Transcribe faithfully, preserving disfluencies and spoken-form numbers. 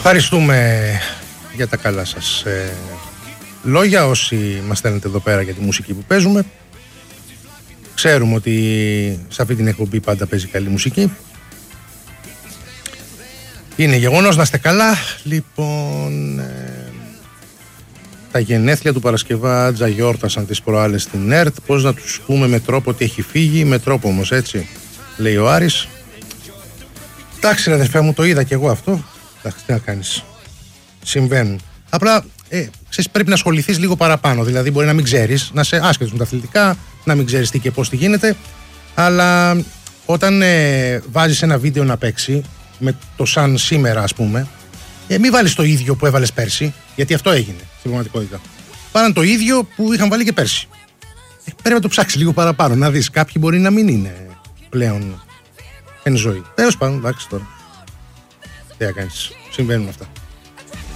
Ευχαριστούμε για τα καλά σας ε, λόγια όσοι μας στέλνετε εδώ πέρα για τη μουσική που παίζουμε. Ξέρουμε ότι σε αυτή την εκπομπή πάντα παίζει καλή μουσική. Είναι γεγονός, να είστε καλά. Λοιπόν, ε, τα γενέθλια του Παρασκευάτζα γιόρτασαν τις προάλλες στην ΕΡΤ. Πώς να τους πούμε με τρόπο ότι έχει φύγει, με τρόπο όμως, έτσι, λέει ο Άρης. Εντάξει ρε αδερφέ μου, το είδα και εγώ αυτό. Εντάξει, τι να κάνεις, συμβαίνουν. Απλά ε, ξέρεις, πρέπει να ασχοληθείς λίγο παραπάνω. Δηλαδή μπορεί να μην ξέρεις, να σε άσχετος με τα αθλητικά, να μην ξέρεις τι και πώς τι γίνεται. Αλλά όταν ε, βάζεις ένα βίντεο να παίξει με το σαν σήμερα, ας πούμε, ε, μην βάλεις το ίδιο που έβαλες πέρσι, γιατί αυτό έγινε στην πραγματικότητα. Πάραν το ίδιο που είχαν βάλει και πέρσι. Ε, πρέπει να το ψάξεις λίγο παραπάνω, να δεις. Κάποιοι μπορεί να μην είναι πλέον εν ζωή. Τέλος πάντων, εντάξει τώρα. Τι να κάνεις, συμβαίνουν αυτά.